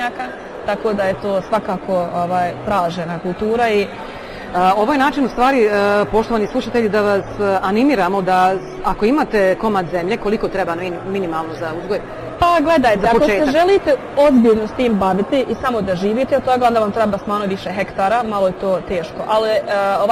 voćnjaka, tako da je to svakako tražena kultura i ovaj način u stvari, poštovani slušatelji, da vas animiramo da ako imate komad zemlje, koliko treba minimalno za uzgoj? Pa gledajte, ako se želite ozbiljno s tim baviti i samo da živite od toga, onda vam treba stvarno više hektara, malo je to teško. Ali